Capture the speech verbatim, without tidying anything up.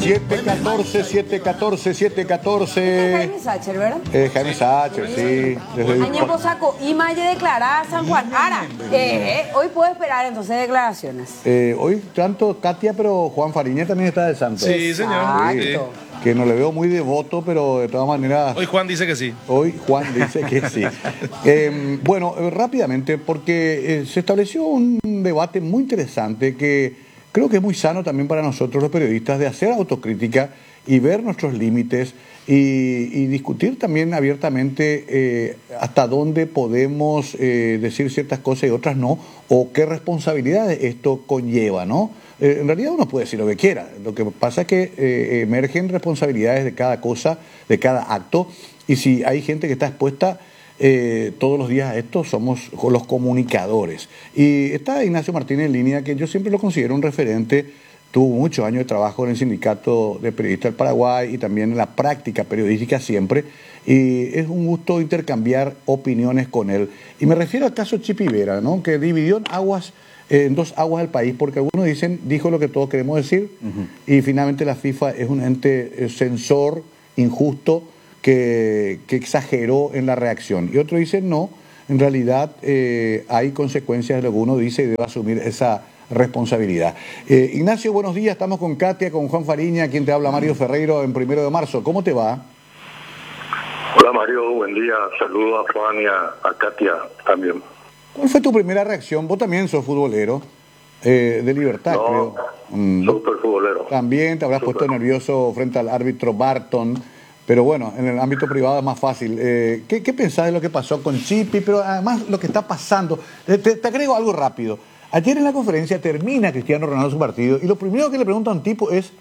siete catorce, siete catorce, siete catorce. Jaime Sacher, ¿verdad? Eh, Jaime Sacher, sí. Desde Añepo saco y Maye declarada a San Juan. Ahora, eh, eh, hoy puedo esperar entonces declaraciones. Eh, hoy tanto Katia, pero Juan Fariña también está de santo. Sí, señor. Sí, Exacto. que no le veo muy devoto, pero de todas maneras... Hoy Juan dice que sí. Hoy Juan dice que sí. Eh, bueno, eh, rápidamente, porque eh, se estableció un debate muy interesante que creo que es muy sano también para nosotros los periodistas de hacer autocrítica y ver nuestros límites y, y discutir también abiertamente eh, hasta dónde podemos eh, decir ciertas cosas y otras no, o qué responsabilidades esto conlleva, ¿no? Eh, en realidad uno puede decir lo que quiera, lo que pasa es que eh, emergen responsabilidades de cada cosa, de cada acto, y si hay gente que está expuesta eh, todos los días a esto, somos los comunicadores. Y está Ignacio Martínez en línea, que yo siempre lo considero un referente, tuvo muchos años de trabajo en el Sindicato de Periodistas del Paraguay y también en la práctica periodística siempre, y es un gusto intercambiar opiniones con él. Y me refiero al caso Chipi Vera, ¿no?, que dividió en aguas en dos aguas del país, porque algunos dicen, dijo lo que todos queremos decir, uh-huh. y finalmente la FIFA es un ente censor, injusto, que, que exageró en la reacción. Y otros dicen, no, en realidad eh, hay consecuencias de lo que uno dice y debe asumir esa responsabilidad. Eh, Ignacio, buenos días, estamos con Katia, con Juan Fariña, quien te habla, Mario Ferreiro, en Primero de Marzo. ¿Cómo te va? Hola Mario, buen día, saludos a Juan y a, a Katia también. ¿Cuál fue tu primera reacción? Vos también sos futbolero, eh, de Libertad, no, creo. Mm. Súper futbolero. También te habrás super. puesto nervioso frente al árbitro Barton, pero bueno, en el ámbito privado es más fácil. Eh, ¿qué, ¿Qué pensás de lo que pasó con Chipi? Pero además lo que está pasando, te, te agrego algo rápido. Ayer en la conferencia termina Cristiano Ronaldo su partido y lo primero que le pregunta a un tipo es